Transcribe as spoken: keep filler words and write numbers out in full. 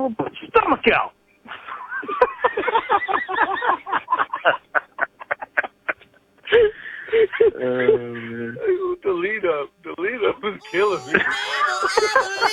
Oh, put your stomach out. uh, Delete up. Delete up was killing me.